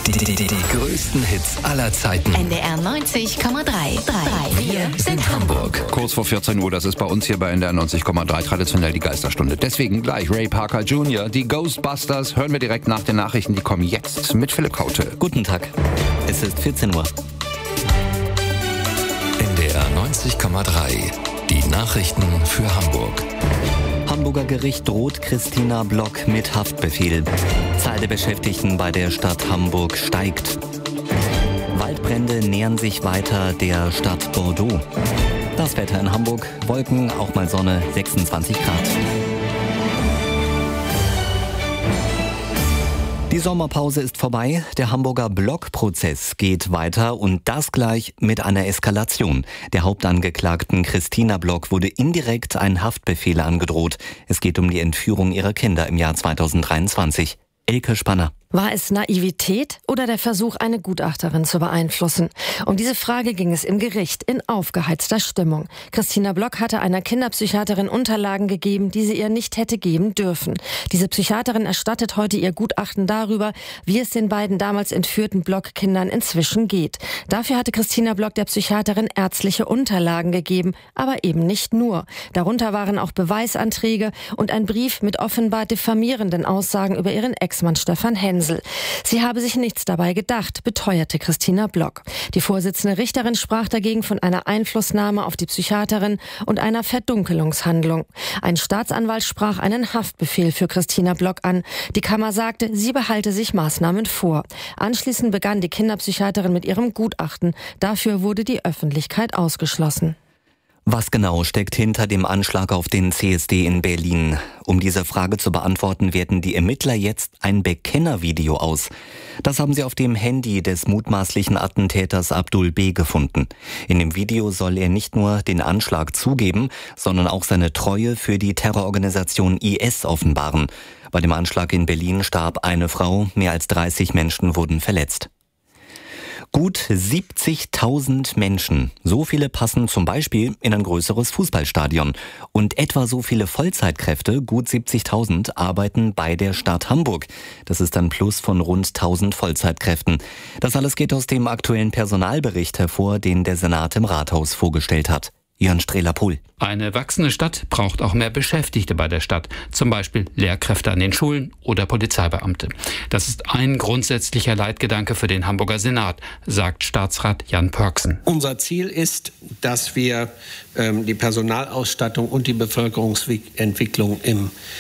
Die größten Hits aller Zeiten. NDR 90,3. Wir sind Hamburg. Kurz vor 14 Uhr, das ist bei uns hier bei NDR 90,3 traditionell die Geisterstunde. Deswegen gleich Ray Parker Jr., die Ghostbusters, hören wir direkt nach den Nachrichten, die kommen jetzt mit Philipp Kaute. Guten Tag, es ist 14 Uhr. NDR 90,3, die Nachrichten für Hamburg. Hamburger Gericht droht Christina Block mit Haftbefehl. Zahl der Beschäftigten bei der Stadt Hamburg steigt. Waldbrände nähern sich weiter der Stadt Bordeaux. Das Wetter in Hamburg, Wolken, auch mal Sonne, 26 Grad. Die Sommerpause ist vorbei, der Hamburger Block-Prozess geht weiter und das gleich mit einer Eskalation. Der Hauptangeklagten Christina Block wurde indirekt ein Haftbefehl angedroht. Es geht um die Entführung ihrer Kinder im Jahr 2023. Elke Spanner. War es Naivität oder der Versuch, eine Gutachterin zu beeinflussen? Um diese Frage ging es im Gericht in aufgeheizter Stimmung. Christina Block hatte einer Kinderpsychiaterin Unterlagen gegeben, die sie ihr nicht hätte geben dürfen. Diese Psychiaterin erstattet heute ihr Gutachten darüber, wie es den beiden damals entführten Block-Kindern inzwischen geht. Dafür hatte Christina Block der Psychiaterin ärztliche Unterlagen gegeben, aber eben nicht nur. Darunter waren auch Beweisanträge und ein Brief mit offenbar diffamierenden Aussagen über ihren Ex-Mann Stefan Hensel. Sie habe sich nichts dabei gedacht, beteuerte Christina Block. Die Vorsitzende Richterin sprach dagegen von einer Einflussnahme auf die Psychiaterin und einer Verdunkelungshandlung. Ein Staatsanwalt sprach einen Haftbefehl für Christina Block an. Die Kammer sagte, sie behalte sich Maßnahmen vor. Anschließend begann die Kinderpsychiaterin mit ihrem Gutachten. Dafür wurde die Öffentlichkeit ausgeschlossen. Was genau steckt hinter dem Anschlag auf den CSD in Berlin? Um diese Frage zu beantworten, werten die Ermittler jetzt ein Bekennervideo aus. Das haben sie auf dem Handy des mutmaßlichen Attentäters Abdul B. gefunden. In dem Video soll er nicht nur den Anschlag zugeben, sondern auch seine Treue für die Terrororganisation IS offenbaren. Bei dem Anschlag in Berlin starb eine Frau, mehr als 30 Menschen wurden verletzt. Gut 70.000 Menschen. So viele passen zum Beispiel in ein größeres Fußballstadion. Und etwa so viele Vollzeitkräfte, gut 70.000, arbeiten bei der Stadt Hamburg. Das ist ein Plus von rund 1.000 Vollzeitkräften. Das alles geht aus dem aktuellen Personalbericht hervor, den der Senat im Rathaus vorgestellt hat. Jörn Strehler-Pohl. Eine wachsende Stadt braucht auch mehr Beschäftigte bei der Stadt, zum Beispiel Lehrkräfte an den Schulen oder Polizeibeamte. Das ist ein grundsätzlicher Leitgedanke für den Hamburger Senat, sagt Staatsrat Jan Pörksen. Unser Ziel ist, dass wir die Personalausstattung und die Bevölkerungsentwicklung im